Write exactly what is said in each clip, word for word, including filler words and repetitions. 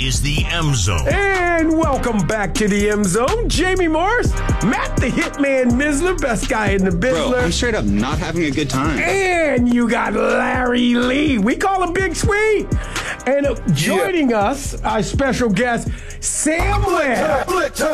is the M Zone. And welcome back to the M Zone. Jamie Morris, Matt the Hitman Misler, best guy in the Bizzler. Bro, I'm straight up not having a good time. And you got Larry Lee. We call him Big Sweet. And uh, joining yeah. us, our special guest, Sam Webb.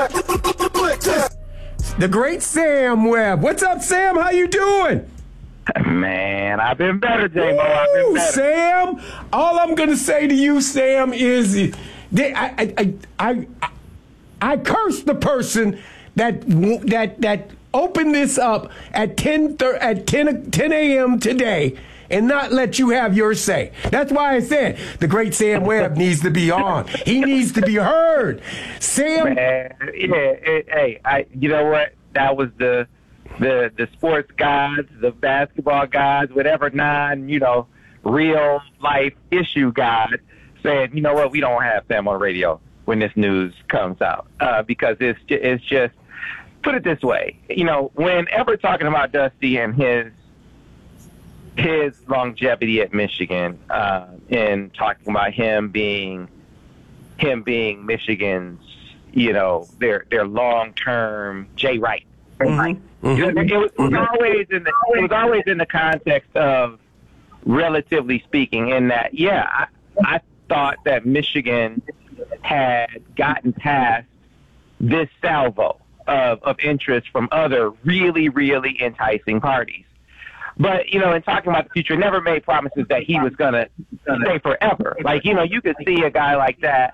The great Sam Webb. What's up, Sam? How you doing? Man, I've been better, J-Mo. I've been better. Sam, all I'm going to say to you, Sam, is they, I, I, I, I, I curse the person that that that opened this up at ten at ten a.m. today and not let you have your say. That's why I said the great Sam Webb needs to be on. He needs to be heard. Sam. Man, yeah, it, hey, I, you know what? That was the. The the sports gods, the basketball gods, whatever non, you know, real life issue gods saying, you know what, we don't have Sam on radio when this news comes out uh, because it's it's just, put it this way, you know, whenever talking about Dusty and his his longevity at Michigan uh, and talking about him being him being Michigan's, you know, their their long term Jay Wright. Mm-hmm. Mm-hmm. It, was, it was always in the it was always in the context of relatively speaking. In that, yeah, I, I thought that Michigan had gotten past this salvo of of interest from other really really enticing parties. But you know, in talking about the future, never made promises that he was gonna stay forever. Like you know, you could see a guy like that,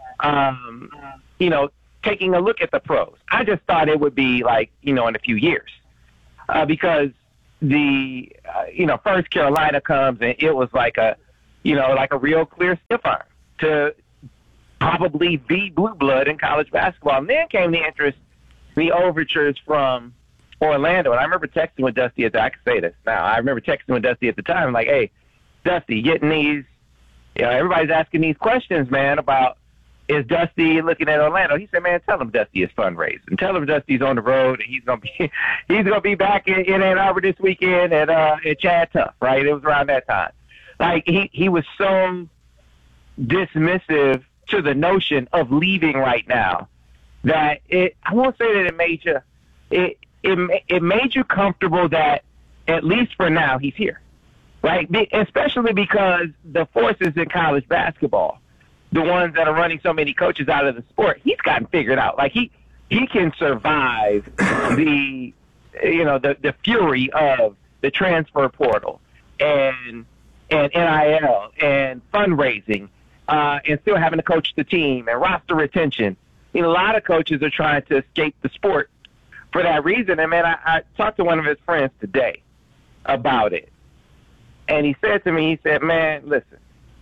um, you know. taking a look at the pros. I just thought it would be like, you know, in a few years. Uh, because the, uh, you know, first Carolina comes and it was like a, you know, like a real clear stiff arm to probably be blue blood in college basketball. And then came the interest, the overtures from Orlando. And I remember texting with Dusty at the, I can say this now, I remember texting with Dusty at the time, like, hey, Dusty, getting these, you know, everybody's asking these questions, man, about, is Dusty looking at Orlando? He said, man, tell him Dusty is fundraising. Tell him Dusty's on the road and he's gonna be he's gonna be back in, in Ann Arbor this weekend at uh at Chad Tuff, right? It was around that time. Like he, he was so dismissive to the notion of leaving right now that it I won't say that it made you it it it made you comfortable that at least for now he's here. Right? Be, especially because the forces in college basketball, the ones that are running so many coaches out of the sport, he's gotten figured out. Like he, he can survive the, you know, the, the fury of the transfer portal and and N I L and fundraising, uh, and still having to coach the team and roster retention. You know, a lot of coaches are trying to escape the sport for that reason. And man, I, I talked to one of his friends today about it, and he said to me, he said, "Man, listen.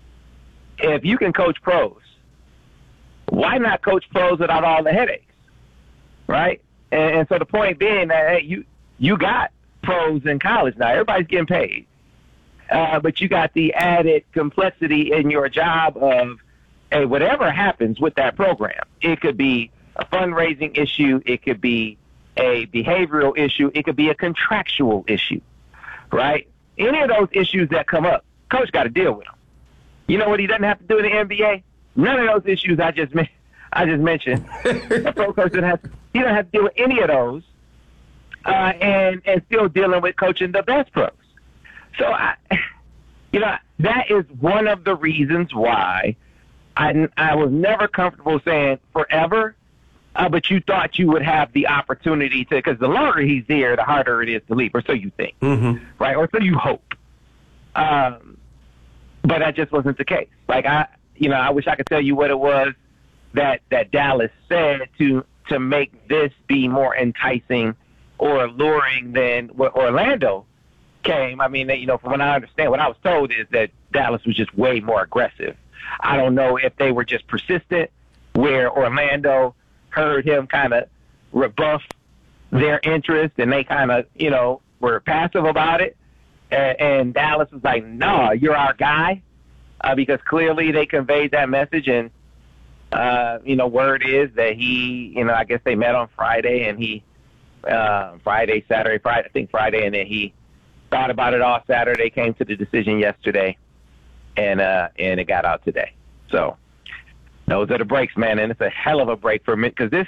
If you can coach pros, why not coach pros without all the headaches, right?" And, and so the point being that hey, you you got pros in college now. Everybody's getting paid, uh, but you got the added complexity in your job of, hey, whatever happens with that program, it could be a fundraising issue, it could be a behavioral issue, it could be a contractual issue, right? Any of those issues that come up, coach got to deal with them. You know what he doesn't have to do in the N B A? None of those issues I just I just mentioned. A pro coach doesn't have to, he doesn't have to deal with any of those, uh, and and still dealing with coaching the best pros. So I, you know, that is one of the reasons why I I was never comfortable saying forever, uh, but you thought you would have the opportunity to, because the longer he's there, the harder it is to leave, or so you think, mm-hmm. right, or so you hope. Um. But that just wasn't the case. Like I, you know, I wish I could tell you what it was that, that Dallas said to to make this be more enticing or alluring than what Orlando came. I mean, you know, from what I understand, what I was told is that Dallas was just way more aggressive. I don't know if they were just persistent, where Orlando heard him kind of rebuff their interest and they kind of, you know, were passive about it. And, and Dallas was like, no, you're our guy, uh, because clearly they conveyed that message. And, uh, you know, word is that he, you know, I guess they met on Friday and he, uh, Friday, Saturday, Friday, I think Friday, and then he thought about it all Saturday, came to the decision yesterday, and, uh, and it got out today. So Those are the breaks, man, and it's a hell of a break for me because this,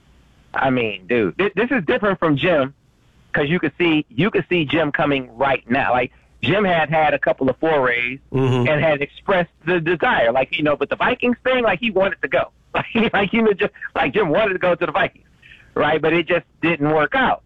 I mean, dude, this, this is different from Jim because you could see you could see Jim coming right now. Like Jim had had a couple of forays mm-hmm. and had expressed the desire, like you know, but the Vikings thing, like he wanted to go, like like he was just like Jim wanted to go to the Vikings, right? But it just didn't work out.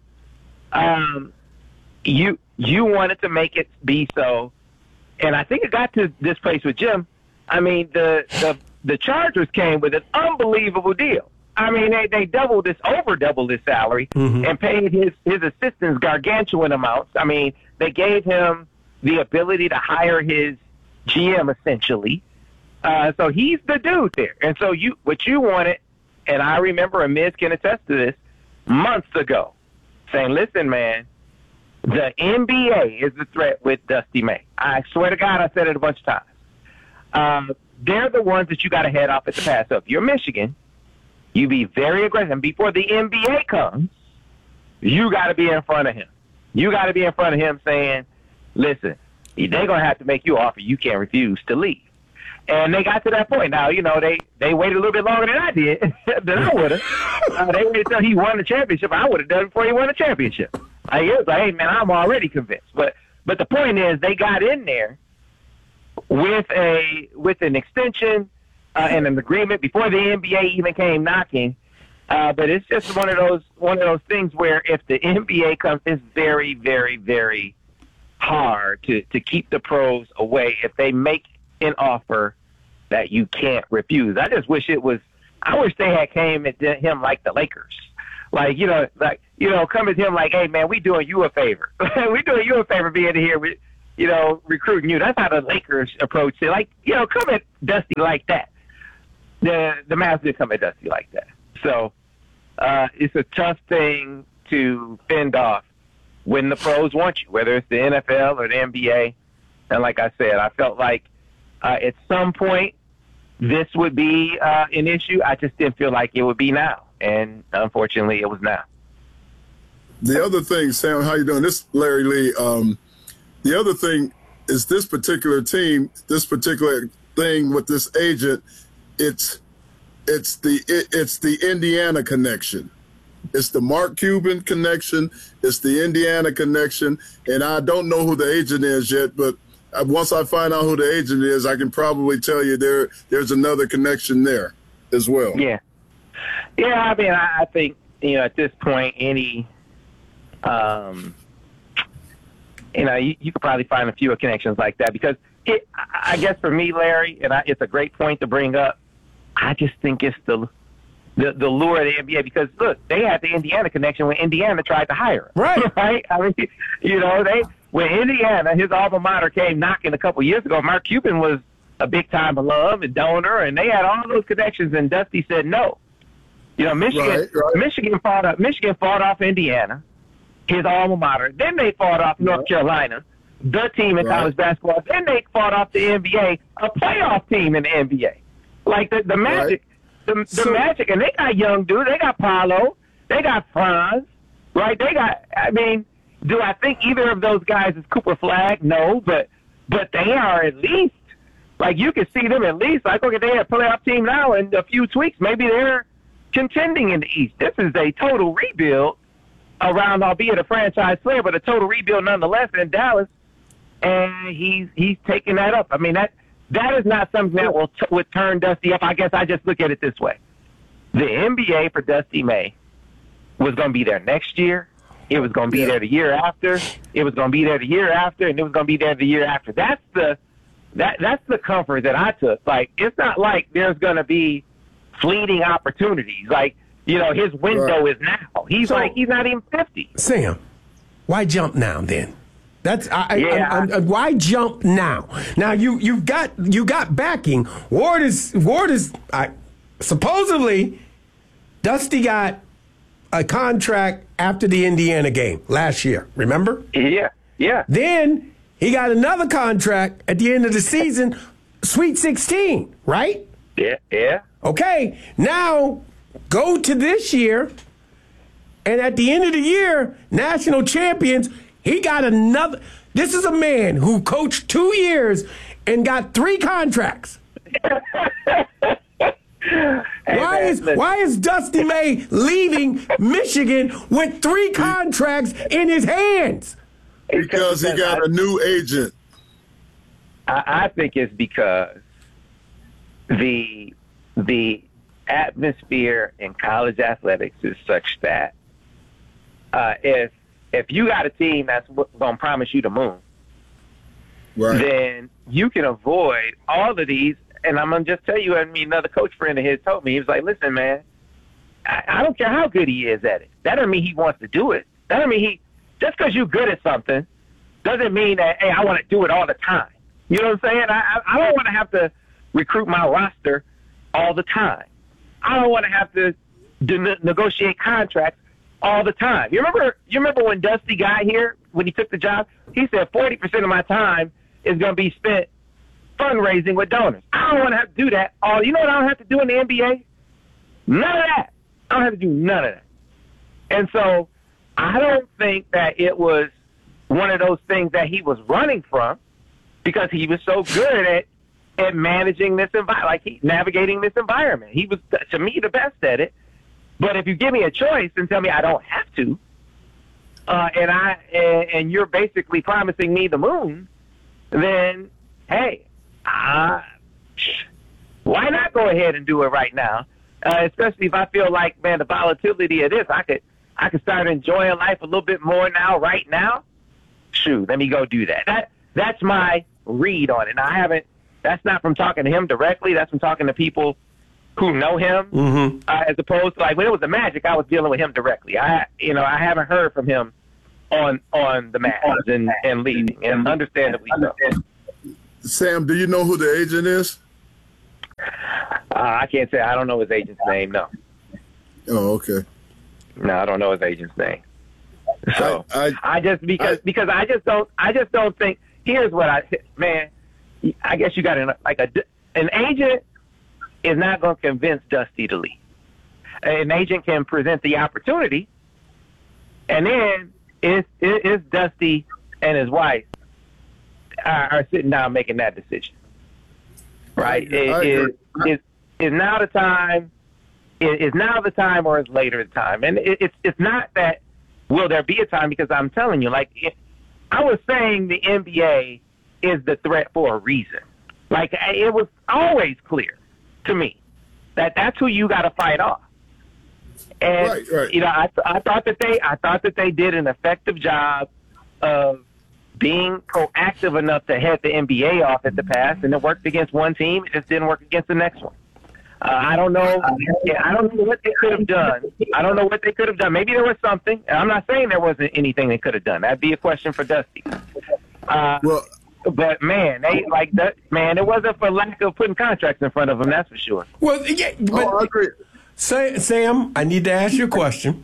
Um, you you wanted to make it be so, and I think it got to this place with Jim. I mean, the the the Chargers came with an unbelievable deal. I mean, they, they doubled this, over doubled his salary mm-hmm. and paid his, his assistants gargantuan amounts. I mean, they gave him the ability to hire his G M essentially. Uh, so he's the dude there. And so you, what you wanted, and I remember, and Miz can attest to this, months ago, saying, listen, man, the N B A is the threat with Dusty May. I swear to God, I said it a bunch of times. Um, they're the ones that you got to head off at the pass. So if you're Michigan, you be very aggressive. And before the N B A comes, you got to be in front of him. You got to be in front of him saying, listen, they're going to have to make you an offer you can't refuse to leave. And they got to that point. Now, you know, they, they waited a little bit longer than I did, than I would have. Uh, they waited until he won the championship. I would have done it before he won the championship. Like, it was like, hey, man, I'm already convinced. But but the point is they got in there with a with an extension uh, and an agreement before the N B A even came knocking. Uh, but it's just one of those one of those things where if the N B A comes, it's very, very, very hard to, to keep the pros away if they make an offer that you can't refuse. I just wish it was. I wish they had came at him like the Lakers, like you know, like you know, come at him like, hey man, we doing you a favor. we doing you a favor being here with, you know, recruiting you. That's how the Lakers approach it. Like, you know, come at Dusty like that. The the Mavs did come at Dusty like that. So uh, it's a tough thing to fend off when the pros want you, whether it's the N F L or the N B A. And like I said, I felt like uh, at some point this would be uh, an issue. I just didn't feel like it would be now. And unfortunately, it was now. The other thing, Sam, how you doing? This is Larry Lee. Um, the other thing is this particular team, this particular thing with this agent, it's it's the it, it's the Indiana connection. It's the Mark Cuban connection. It's the Indiana connection. And I don't know who the agent is yet, but once I find out who the agent is, I can probably tell you there there's another connection there as well. Yeah. Yeah, I mean, I, I think, you know, at this point, any, um, you know, you, you could probably find a few connections like that because it, I guess for me, Larry, and I, it's a great point to bring up, I just think it's the, the the lure of the N B A because, look, they had the Indiana connection when Indiana tried to hire him. Right. Right? I mean, you know, they when Indiana, his alma mater, came knocking a couple years ago, Mark Cuban was a big-time alum and donor, and they had all those connections, and Dusty said no. You know, Michigan, right, right. Michigan fought off. Michigan fought off Indiana, his alma mater. Then they fought off North right. Carolina, the team in right. college basketball. Then they fought off the N B A, a playoff team in the N B A. Like the the Magic, right. the the So, Magic, and they got young dudes. They got Paolo, they got Franz, right? They got. I mean, do I think either of those guys is Cooper Flag? No, but but they are at least like you can see them at least like okay, they have a playoff team now in a few tweaks. Maybe they're contending in the East. This is a total rebuild around, albeit a franchise player, but a total rebuild nonetheless in Dallas. And he's he's taking that up. I mean, that that is not something that will t- would turn Dusty up. I guess I just look at it this way: the N B A for Dusty May was going to be there next year. It was going to be there the year after. It was going to be there the year after, and it was going to be there the year after. That's the that that's the comfort that I took. Like, it's not like there's going to be fleeting opportunities. Like, you know, his window right. is now. He's so, like, he's not even fifty. Sam, why jump now then? That's I, yeah. I, I, I, why jump now? Now you you got you got backing. Ward is Ward is I, supposedly Dusty got a contract after the Indiana game last year. Remember? Yeah, yeah. Then he got another contract at the end of the season, Sweet sixteen, right? Yeah, yeah. Okay, now go to this year, and at the end of the year, national champions, he got another. This is a man who coached two years and got three contracts. is why is Dusty May leaving Michigan with three contracts in his hands? Because he got a new agent. I, I think it's because the the atmosphere in college athletics is such that uh, if if you got a team that's going to promise you the moon, right, then you can avoid all of these. And I'm going to just tell you, I mean, another coach friend of his told me, he was like, listen, man, I, I don't care how good he is at it. That doesn't mean he wants to do it. That doesn't mean he, just because you're good at something doesn't mean that, hey, I want to do it all the time. You know what I'm saying? I, I don't want to have to recruit my roster all the time. I don't want to have to de- negotiate contracts all the time. You remember You remember when Dusty got here, when he took the job? He said forty percent of my time is going to be spent fundraising with donors. I don't want to have to do that. All You know what I don't have to do in the N B A? None of that. I don't have to do none of that. And so I don't think that it was one of those things that he was running from because he was so good at at managing this environment, like he, navigating this environment. He was, to me, the best at it. But if you give me a choice and tell me I don't have to, uh, and I and, and you're basically promising me the moon, then hey, uh, why not go ahead and do it right now? Uh, especially if I feel like, man, the volatility of this, I could I could start enjoying life a little bit more now, right now. Shoot, let me go do that. That that's my read on it. And I haven't. That's not from talking to him directly. That's from talking to people who know him, mm-hmm. uh, as opposed to like when it was the Magic, I was dealing with him directly. I, you know, I haven't heard from him on on the Magic and and leading, and understandably so. Sam, do you know who the agent is? Uh, I can't say. I don't know his agent's name. No. Oh, okay. No, I don't know his agent's name. So I, I, I just because I, because I just don't I just don't think. Here's what I man. I guess you got an like a an agent is not going to convince Dusty to leave. An agent can present the opportunity, and then it's, it's Dusty and his wife are, are sitting down making that decision. Right? I, I is, is is now the time? Is now the time, or is later the time? And it, it's it's not that will there be a time, because I'm telling you, like it, I was saying, the N B A is the threat for a reason. Like, it was always clear to me that that's who you got to fight off. And right, right. you know, I I thought that they I thought that they did an effective job of being proactive enough to head the N B A off at the pass, and it worked against one team. It just didn't work against the next one. Uh, I don't know. Yeah, I don't know what they could have done. I don't know what they could have done. Maybe there was something. And I'm not saying there wasn't anything they could have done. That'd be a question for Dusty. Uh, well. But man, they like that. Man, it wasn't for lack of putting contracts in front of them. That's for sure. Well, yeah, but oh, I agree. Sam, I need to ask you a question.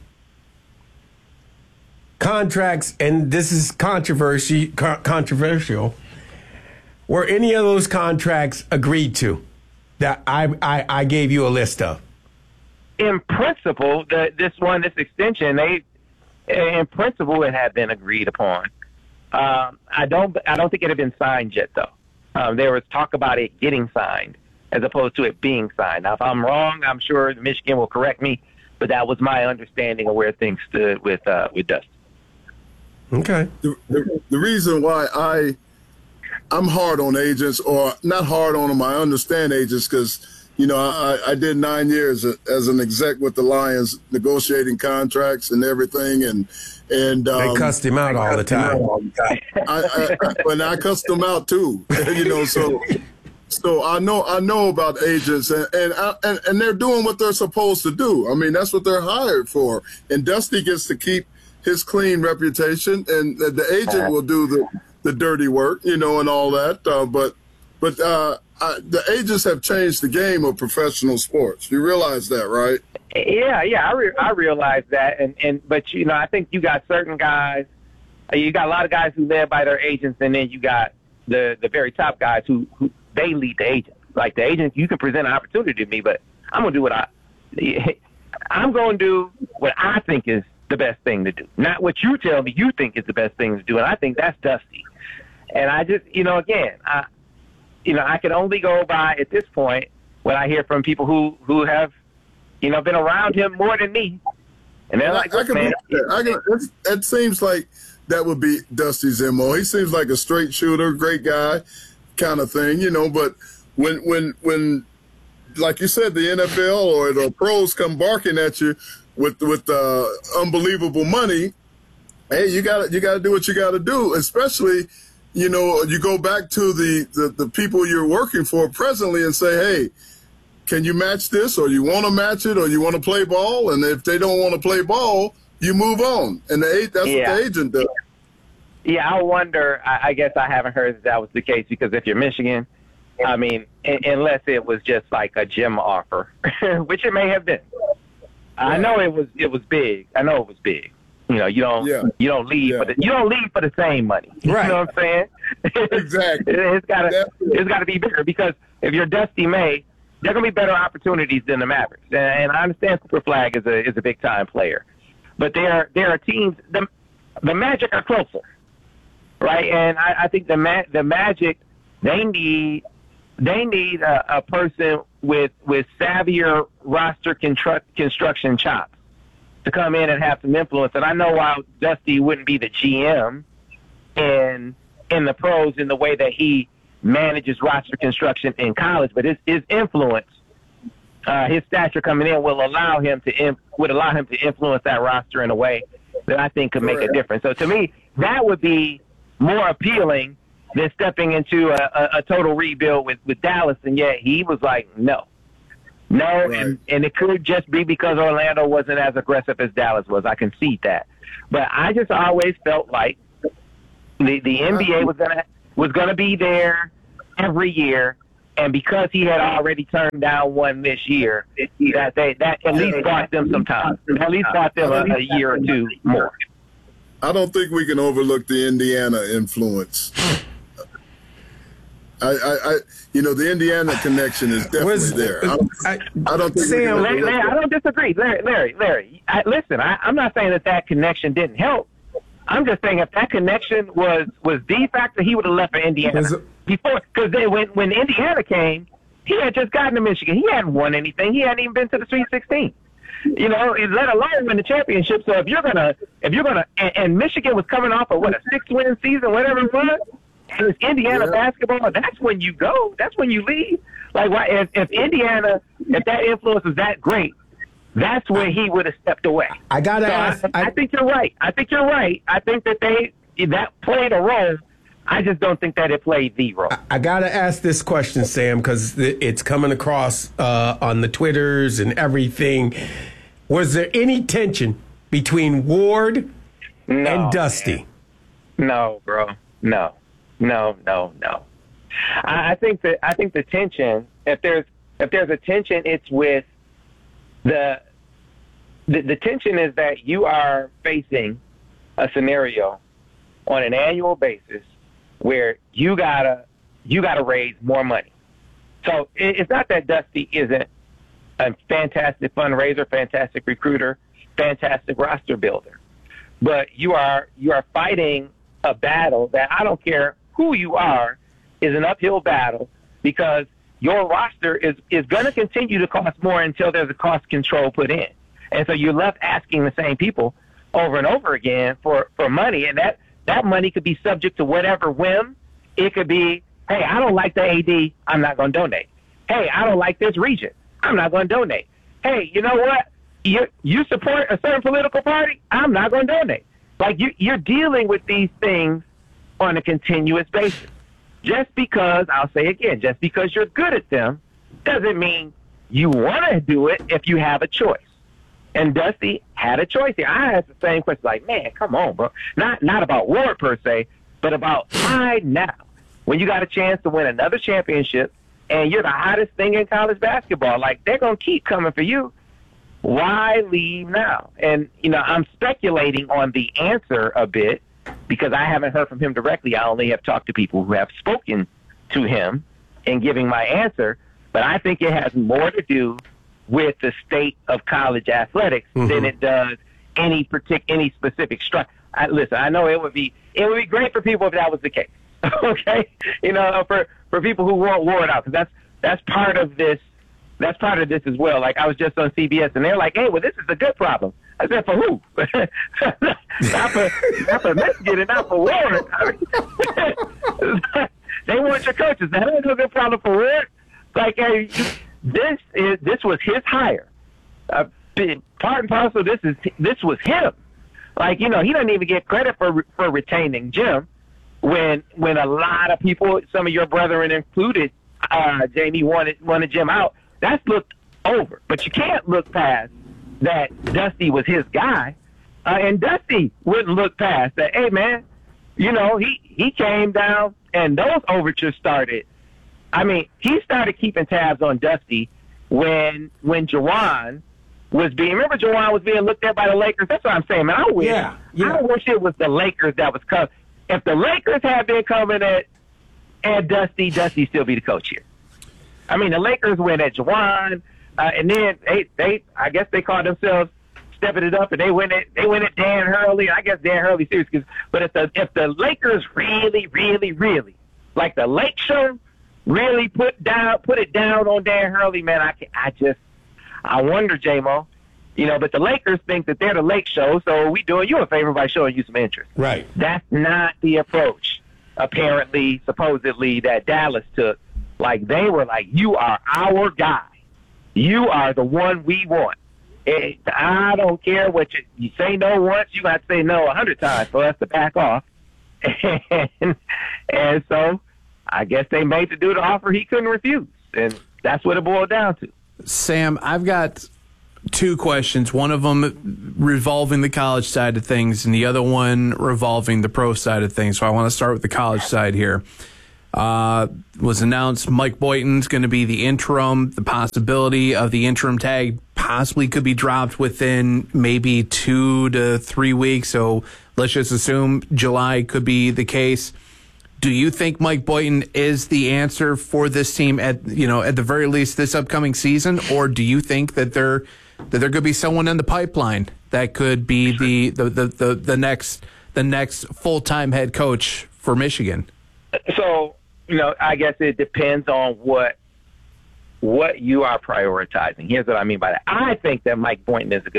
Contracts, and this is controversy, co- controversial. Were any of those contracts agreed to that I, I, I gave you a list of? In principle, the, this one, this extension, they, in principle, it had been agreed upon. Um, I don't. I don't think it had been signed yet, though. Um, there was talk about it getting signed, as opposed to it being signed. Now, if I'm wrong, I'm sure Michigan will correct me. But that was my understanding of where things stood with uh, with Dusty. Okay. The, the, the reason why I I'm hard on agents, or not hard on them, I understand agents because you know I, I did nine years as an exec with the Lions, negotiating contracts and everything, and. And um, they cussed him out all the time. I, I, I, and I cussed them out too, you know. So, so I know I know about agents, and and, I, and and they're doing what they're supposed to do. I mean, that's what they're hired for. And Dusty gets to keep his clean reputation, and the, the agent will do the, the dirty work, you know, and all that. Uh, but but uh, I, the agents have changed the game of professional sports. You realize that, right? Yeah, yeah, I, re- I realize that, and, and but you know, I think you got certain guys, you got a lot of guys who led by their agents, and then you got the the very top guys who, who they lead the agents. Like the agents, you can present an opportunity to me, but I'm gonna do what I, I'm gonna do what I think is the best thing to do, not what you tell me you think is the best thing to do, and I think that's Dusty. And I just, you know, again, I, you know, I can only go by at this point what I hear from people who who have. you know, been around him more than me. And they're like, I, I can man, that. I can, it's, it seems like that would be Dusty's M O. He seems like a straight shooter, great guy, kind of thing, you know. But when when when, like you said, the N F L or the pros come barking at you with with uh, unbelievable money, hey, you got you got to do what you got to do. Especially, you know, you go back to the, the the people you're working for presently and say, hey, can you match this, or you want to match it, or you want to play ball? And if they don't want to play ball, you move on. And the that's Yeah. what the agent does. Yeah, I wonder. I, I guess I haven't heard that that was the case because if you're Michigan, I mean, in, unless it was just like a gym offer, which it may have been. I know it was. It was big. I know it was big. You know, you don't. Yeah. You don't leave Yeah. for the. You don't leave for the same money. You Right. know what I'm saying? Exactly. it's gotta. Definitely. It's gotta be bigger because if you're Dusty May, there are gonna be better opportunities than the Mavericks. And, and I understand Cooper Flag is a is a big time player, but there are there are teams. The the Magic are closer, right? And I, I think the Ma- the Magic they need they need a, a person with with savvier roster constru- construction chops to come in and have some influence. And I know while Dusty wouldn't be the G M in in the pros in the way that he manages roster construction in college, but his his influence, uh, his stature coming in will allow him to in, would allow him to influence that roster in a way that I think could make a difference. So to me, that would be more appealing than stepping into a, a, a total rebuild with, with Dallas. And yet he was like, no. No, Right. and, and it could just be because Orlando wasn't as aggressive as Dallas was. I concede that. But I just always felt like the, the N B A was gonna was gonna be there every year, and because he had already turned down one this year, that they that at least bought them some time. At least bought them a, a year or two more. I don't think we can overlook the Indiana influence. I, I, I you know, the Indiana connection is definitely Was- there. I don't, I- I don't think we Sam, can Larry, overlook Larry, I it. don't disagree. Larry, Larry, Larry I, listen, I, I'm not saying that that connection didn't help. I'm just saying if that connection was was the factor, he would have left for Indiana Was it- before. Because when when Indiana came, he had just gotten to Michigan. He hadn't won anything. He hadn't even been to the Sweet sixteen. You know, let alone win the championship. So if you're gonna, if you're gonna, and, and Michigan was coming off of what a six-win season, whatever it was, and it's Indiana Yeah. basketball. That's when you go. That's when you leave. Like, why? If, if Indiana, if that influence is that great, that's when he would have stepped away. I gotta So ask. I, I think you're right. I think you're right. I think that they that played a role. I just don't think that it played the role. I gotta ask this question, Sam, because it's coming across uh, on the Twitters and everything. Was there any tension between Ward No, and Dusty? man. No, bro. No, no, no, no. I, I think that I think the tension. If there's if there's a tension, it's with the the, the tension is that you are facing a scenario on an annual basis where you gotta you gotta raise more money. So it, it's not that Dusty isn't a fantastic fundraiser, fantastic recruiter, fantastic roster builder, but you are you are fighting a battle that I don't care who you are is an uphill battle because your roster is is going to continue to cost more until there's a cost control put in, and so you're left asking the same people over and over again for for money, and that that money could be subject to whatever whim. It could be, hey, I don't like the A D, I'm not going to donate. Hey, I don't like this region, I'm not going to donate. Hey, you know what? You you support a certain political party, I'm not going to donate. Like you, you're dealing with these things on a continuous basis. Just because, I'll say again, just because you're good at them doesn't mean you want to do it if you have a choice. And Dusty had a choice here. I asked the same question, like, man, come on, bro. Not not about Ward per se, but about why now? When you got a chance to win another championship and you're the hottest thing in college basketball, like they're going to keep coming for you. Why leave now? And, you know, I'm speculating on the answer a bit because I haven't heard from him directly. I only have talked to people who have spoken to him in giving my answer. But I think it has more to do with the state of college athletics mm-hmm. than it does any partic- any specific structure. Listen, I know it would be it would be great for people if that was the case. Okay, you know, for for people who want Ward out, because that's that's part of this that's part of this as well. Like, I was just on C B S, and they're like, hey, well, this is a good problem. I said, for who? not, for, not for Michigan and not for Warren. I mean, they want your coaches. That ain't a good problem for Warren. Like, hey, this is this was his hire. Uh, part and parcel, this is this was him. Like, you know, he doesn't even get credit for for retaining Jim when when a lot of people, some of your brethren included, uh, Jamie, wanted wanted Jim out. That's looked over. But you can't look past that Dusty was his guy. Uh, and Dusty wouldn't look past that, hey, man, you know, he, he came down and those overtures started. I mean, he started keeping tabs on Dusty when when Juwan was being, remember Juwan was being looked at by the Lakers? That's what I'm saying, man. I wish, yeah, yeah. I wish it was the Lakers that was coming. If the Lakers had been coming at, at Dusty, Dusty still be the coach here. I mean, the Lakers went at Juwan, uh, and then they, they, I guess they called themselves stepping it up, and they went at, they went at Dan Hurley. I guess Dan Hurley serious, but if the if the Lakers really, really, really, like the Lake Show, really put down, put it down on Dan Hurley, man, I can, I just, I wonder, J-Mo, you know, but the Lakers think that they're the Lake Show, so we doing you a favor by showing you some interest. Right. That's not the approach, apparently, supposedly, that Dallas took. Like, they were like, you are our guy. You are the one we want. It, I don't care what you, you say no once, you got to say no a hundred times for us to back off. And, and so I guess they made the dude an offer he couldn't refuse. And that's what it boiled down to. Sam, I've got two questions. One of them revolving the college side of things and the other one revolving the pro side of things. So I want to start with the college side here. Uh, was announced Mike Boynton's going to be the interim. The possibility of the interim tag possibly could be dropped within maybe two to three weeks. So let's just assume July could be the case. Do you think Mike Boynton is the answer for this team at, you know, at the very least this upcoming season? Or do you think that there, that there could be someone in the pipeline that could be the, the, the, the, the next, the next full-time head coach for Michigan? So, you know, I guess it depends on what what you are prioritizing. Here's what I mean by that. I think that Mike Boynton is a good